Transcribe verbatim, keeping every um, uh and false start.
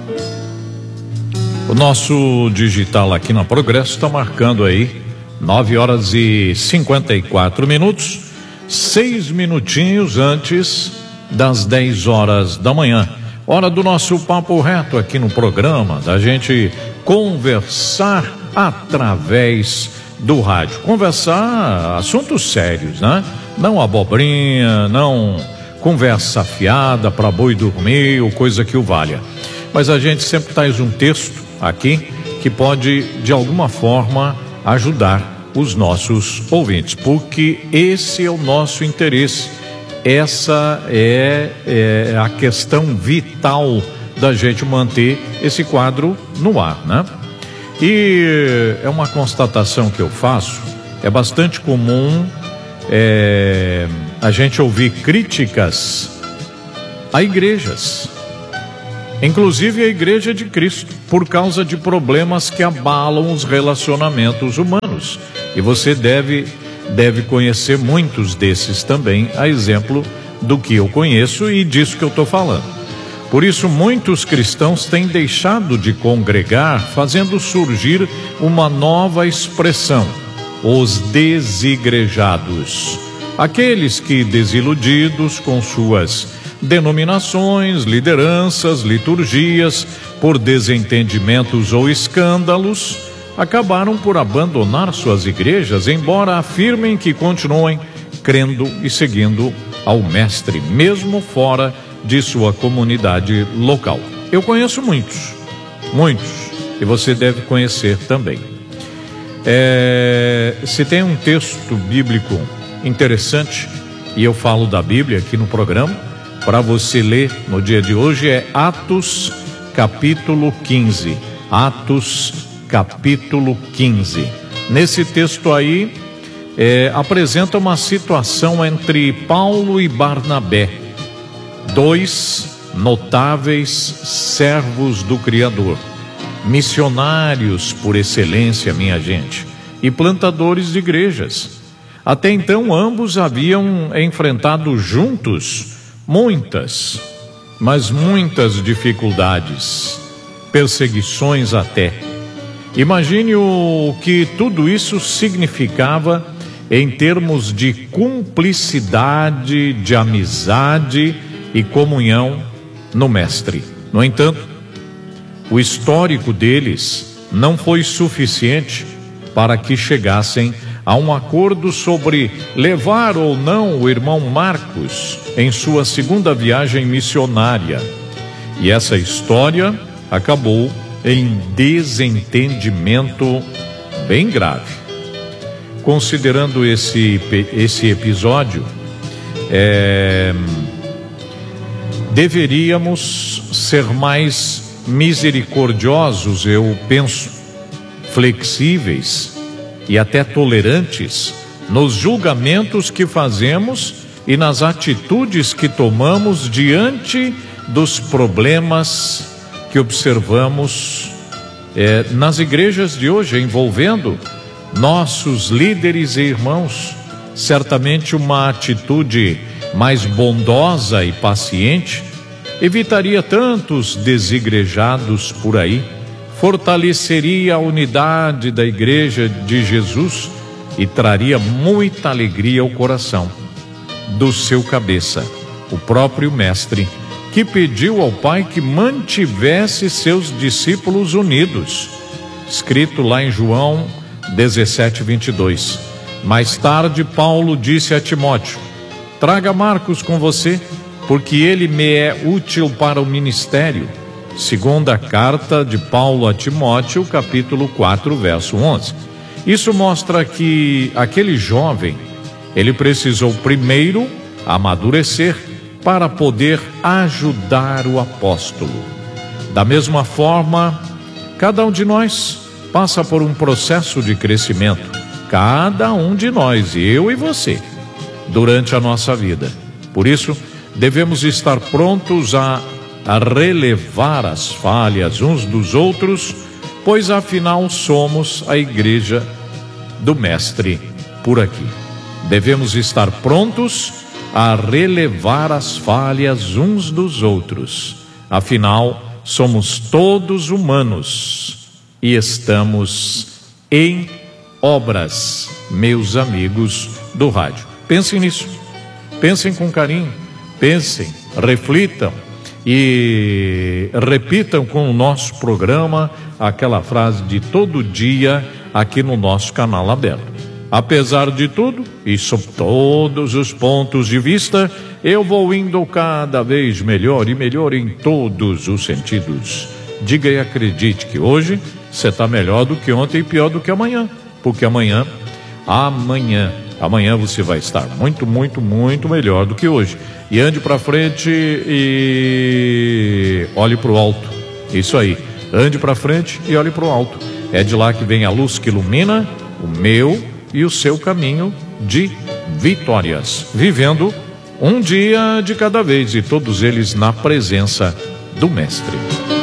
O nosso digital aqui na Progresso está marcando aí nove horas e cinquenta e quatro minutos, seis minutinhos antes das dez horas da manhã. Hora do nosso papo reto aqui no programa, da gente conversar através do rádio. Conversar assuntos sérios, né? Não abobrinha, não conversa fiada para boi dormir ou coisa que o valha. Mas a gente sempre traz um texto aqui que pode de alguma forma ajudar os nossos ouvintes, porque esse é o nosso interesse, essa é, é a questão vital da gente manter esse quadro no ar, né? E é uma constatação que eu faço, é bastante comum é, a gente ouvir críticas a igrejas, inclusive a Igreja de Cristo, por causa de problemas que abalam os relacionamentos humanos. E você deve, deve conhecer muitos desses também, a exemplo do que eu conheço e disso que eu estou falando. Por isso, muitos cristãos têm deixado de congregar, fazendo surgir uma nova expressão: os desigrejados. Aqueles que, desiludidos com suas denominações, lideranças, liturgias, por desentendimentos ou escândalos, acabaram por abandonar suas igrejas, embora afirmem que continuem crendo e seguindo ao Mestre, mesmo fora de sua comunidade local. Eu conheço muitos, muitos, e você deve conhecer também. É, se tem um texto bíblico interessante, e eu falo da Bíblia aqui no programa, para você ler no dia de hoje, é Atos capítulo quinze. Atos capítulo quinze. Nesse texto aí, é, apresenta uma situação entre Paulo e Barnabé, dois notáveis servos do Criador, missionários por excelência, minha gente, e plantadores de igrejas. Até então, ambos haviam enfrentado juntos muitas, mas muitas dificuldades, perseguições até. Imagine o que tudo isso significava em termos de cumplicidade, de amizade e comunhão no Mestre. No entanto, o histórico deles não foi suficiente para que chegassem a um acordo sobre levar ou não o irmão Marcos em sua segunda viagem missionária. E essa história acabou em desentendimento bem grave. Considerando esse, esse episódio, é, deveríamos ser mais misericordiosos, eu penso, flexíveis e até tolerantes nos julgamentos que fazemos e nas atitudes que tomamos diante dos problemas que observamos é, nas igrejas de hoje, envolvendo nossos líderes e irmãos. Certamente uma atitude mais bondosa e paciente evitaria tantos desigrejados por aí, fortaleceria a unidade da Igreja de Jesus e traria muita alegria ao coração do seu cabeça, o próprio Mestre, que pediu ao Pai que mantivesse seus discípulos unidos, escrito lá em João dezessete, vinte e dois. Mais tarde, Paulo disse a Timóteo: traga Marcos com você, porque ele me é útil para o ministério. Segunda carta de Paulo a Timóteo, capítulo quatro, verso onze. Isso mostra que aquele jovem, ele precisou primeiro amadurecer para poder ajudar o apóstolo. Da mesma forma, cada um de nós passa por um processo de crescimento, cada um de nós, eu e você, durante a nossa vida. Por isso, devemos estar prontos a a relevar as falhas uns dos outros, pois afinal somos a igreja do Mestre por aqui. Devemos estar prontos a relevar as falhas uns dos outros, afinal somos todos humanos e estamos em obras, meus amigos do rádio. Pensem nisso, pensem com carinho, pensem, reflitam e repitam com o nosso programa aquela frase de todo dia aqui no nosso canal aberto. Apesar de tudo, e sob todos os pontos de vista, eu vou indo cada vez melhor e melhor em todos os sentidos. Diga e acredite que hoje você está melhor do que ontem e pior do que amanhã, porque amanhã, amanhã, amanhã você vai estar muito, muito, muito melhor do que hoje. E ande para frente e olhe para o alto. Isso aí, ande para frente e olhe para o alto. É de lá que vem a luz que ilumina o meu e o seu caminho de vitórias, vivendo um dia de cada vez e todos eles na presença do Mestre.